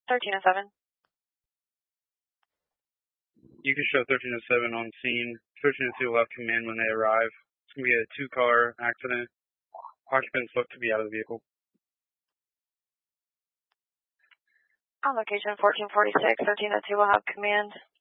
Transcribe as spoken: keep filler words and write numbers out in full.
thirteen oh seven. You can show thirteen oh seven on scene. thirteen oh two will have command when they arrive. It's going to be a two-car accident. Occupants look to be out of the vehicle. On location fourteen forty-six, thirteen oh two will have command.